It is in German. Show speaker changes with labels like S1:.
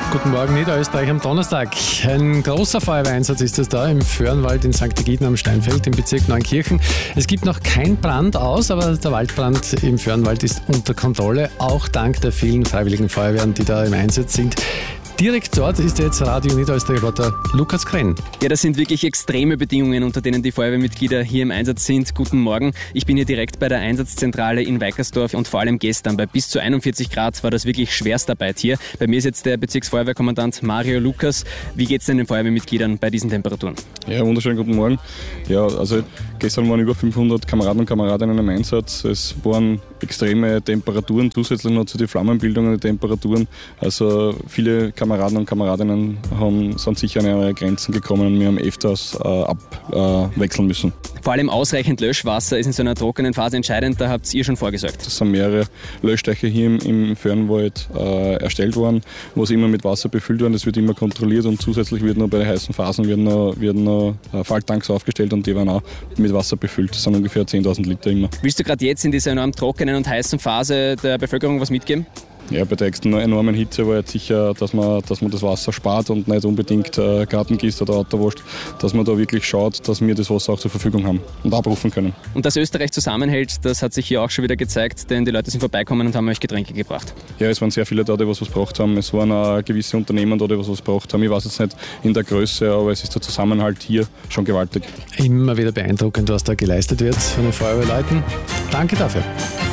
S1: Guten Morgen, Niederösterreich am Donnerstag. Ein großer Feuerwehreinsatz ist es da im Föhrenwald in St. Egidien am Steinfeld im Bezirk Neunkirchen. Es gibt noch kein Brand aus, aber der Waldbrand im Föhrenwald ist unter Kontrolle, auch dank der vielen freiwilligen Feuerwehren, die da im Einsatz sind. Direkt dort ist jetzt Radio Niederösterreich-Reporter Lukas Krenn.
S2: Ja, das sind wirklich extreme Bedingungen, unter denen die Feuerwehrmitglieder hier im Einsatz sind. Guten Morgen. Ich bin hier direkt bei der Einsatzzentrale in Weikersdorf und vor allem gestern bei bis zu 41 Grad war das wirklich Schwerstarbeit hier. Bei mir ist jetzt der Bezirksfeuerwehrkommandant Mario Lukas. Wie geht es denn den Feuerwehrmitgliedern bei diesen Temperaturen?
S3: Ja, wunderschönen guten Morgen. Ja, also gestern waren über 500 Kameraden und Kameradinnen im Einsatz. Es waren extreme Temperaturen, zusätzlich noch zu den Flammenbildungen der Temperaturen. Also viele Kameraden und Kameradinnen sind sicher an ihre Grenzen gekommen und wir haben öfters abwechseln müssen.
S2: Vor allem ausreichend Löschwasser ist in so einer trockenen Phase entscheidend, da habt ihr schon vorgesorgt.
S3: Es sind mehrere Löschdeiche hier im Föhrenwald erstellt worden, wo sie immer mit Wasser befüllt werden. Das wird immer kontrolliert und zusätzlich wird noch bei den heißen Phasen werden noch Falttanks aufgestellt und die werden auch mit Wasser befüllt. Das sind ungefähr 10.000 Liter immer.
S2: Willst du gerade jetzt in dieser enorm trockenen und heißen Phase der Bevölkerung was mitgeben?
S3: Ja, bei der enormen Hitze war jetzt sicher, dass man das Wasser spart und nicht unbedingt Garten gießt oder Auto wascht, dass man da wirklich schaut, dass wir das Wasser auch zur Verfügung haben und abrufen können.
S2: Und dass Österreich zusammenhält, das hat sich hier auch schon wieder gezeigt, denn die Leute sind vorbeikommen und haben euch Getränke gebracht.
S3: Ja, es waren sehr viele da, die was gebraucht haben. Es waren auch gewisse Unternehmen da, die was gebraucht haben. Ich weiß jetzt nicht in der Größe, aber es ist der Zusammenhalt hier schon gewaltig.
S1: Immer wieder beeindruckend, was da geleistet wird von den Feuerwehrleuten. Danke dafür.